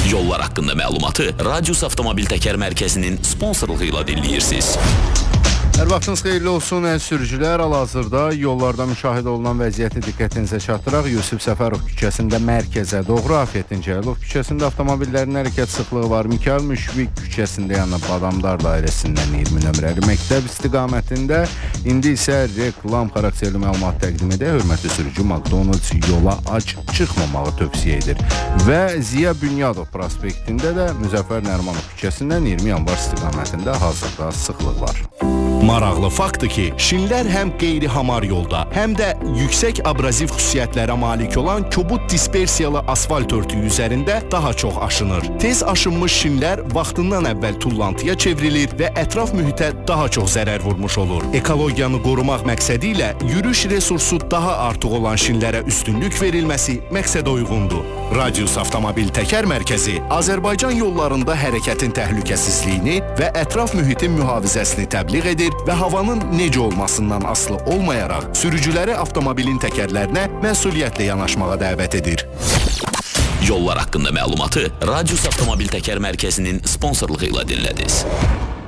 Yollar haqqında məlumatı Radius Avtomobil Təkər Mərkəzinin sponsorluğu ilə dinləyirsiniz. Hər vaxtınız xeyirli olsun, əziz sürücülər. Hal-hazırda yollarda müşahidə olunan vəziyyəti diqqətinizə çatdıraq. Yusif Səfərov küçəsində mərkəzə doğru, Afiyettin Cəlilov küçəsində avtomobillərin hərəkət sıxlığı var. Mikayıl Müşfiq küçəsində yanı Badamdar dairəsindən 20 nömrəli məktəb istiqamətində. İndi isə reklam xarakterli məlumat təqdim edə. Hörmətli sürücü, McDonald's yola ac çıxmamağı tövsiyə edir. Və Ziya Bünyadov prospektində də Müzəffər Nərimanov küçəsindən 20 yanvar istiqamətində hazırda sıxlıq var. Maraqlı faktdır ki, şinlər həm qeyri-hamar yolda, həm də yüksək abraziv xüsusiyyətlərə malik olan kobud dispersiyalı asfalt örtüyü üzərində daha çox aşınır. Tez aşınmış şinlər vaxtından əvvəl tullantıya çevrilir və ətraf mühitə daha çox zərər vurmuş olur. Ekologiyanı qorumaq məqsədi ilə yürüyüş resursu daha artıq olan şinlərə üstünlük verilməsi məqsədə uyğundur. Radius Avtomobil Təkər Mərkəzi Azərbaycan yollarında hərəkətin təhlükəsizliyini və ətraf mühitin mühafizəsini təbliğ edir və havanın necə olmasından asılı olmayaraq sürücüləri avtomobilin təkərlərinə məsuliyyətlə yanaşmağa dəvət edir. Yollar haqqında məlumatı Radius Avtomobil Təkər Mərkəzinin sponsorluğu ilə dinlədiniz.